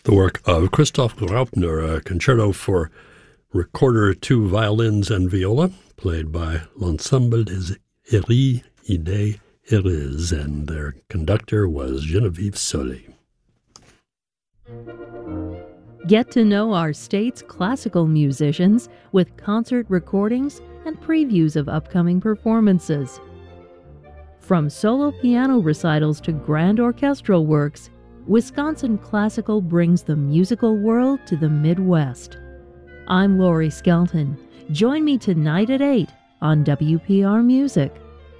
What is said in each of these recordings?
The work of Christoph Graupner, a concerto for recorder, 2 violins and viola, played by L'Ensemble des Heries Idées Heureuses, and their conductor was Genevieve Solé. Get to know our state's classical musicians with concert recordings and previews of upcoming performances. From solo piano recitals to grand orchestral works, Wisconsin Classical brings the musical world to the Midwest. I'm Lori Skelton. Join me tonight at 8 on WPR Music.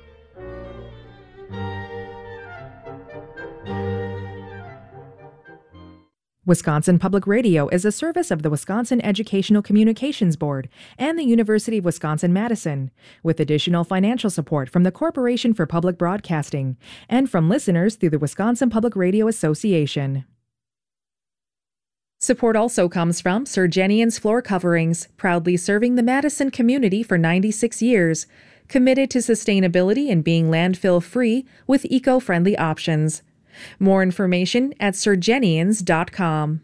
Wisconsin Public Radio is a service of the Wisconsin Educational Communications Board and the University of Wisconsin-Madison, with additional financial support from the Corporation for Public Broadcasting and from listeners through the Wisconsin Public Radio Association. Support also comes from Sir Jenian's Floor Coverings, proudly serving the Madison community for 96 years, committed to sustainability and being landfill-free with eco-friendly options. More information at sirjenians.com.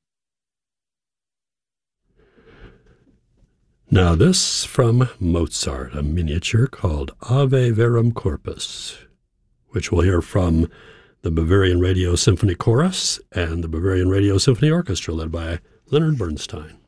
Now this from Mozart, a miniature called Ave Verum Corpus, which we'll hear from the Bavarian Radio Symphony Chorus and the Bavarian Radio Symphony Orchestra led by Leonard Bernstein.